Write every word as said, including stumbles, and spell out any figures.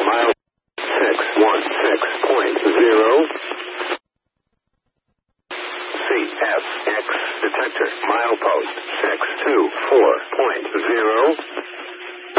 mile six one six point zero. C F X detector milepost six two four point zero.